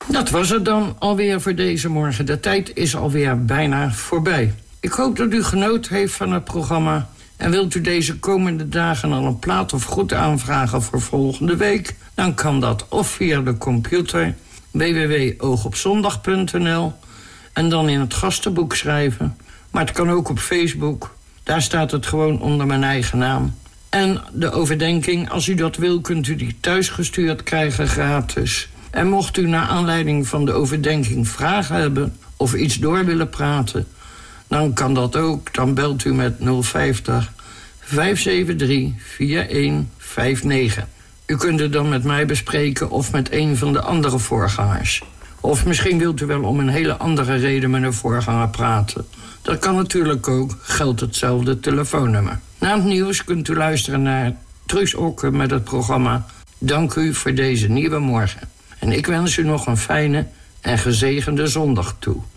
Dat was het dan alweer voor deze morgen. De tijd is alweer bijna voorbij. Ik hoop dat u genoten heeft van het programma. En wilt u deze komende dagen al een plaat of goed aanvragen voor volgende week? Dan kan dat of via de computer www.oogopzondag.nl en dan in het gastenboek schrijven. Maar het kan ook op Facebook. Daar staat het gewoon onder mijn eigen naam. En de overdenking, als u dat wil, kunt u die thuisgestuurd krijgen gratis. En mocht u naar aanleiding van de overdenking vragen hebben of iets door willen praten, dan kan dat ook. Dan belt u met 050 573 4159. U kunt het dan met mij bespreken of met een van de andere voorgangers. Of misschien wilt u wel om een hele andere reden met een voorganger praten. Dat kan natuurlijk ook, geldt hetzelfde telefoonnummer. Na het nieuws kunt u luisteren naar Truus Okke met het programma Dank u voor deze nieuwe morgen. En ik wens u nog een fijne en gezegende zondag toe.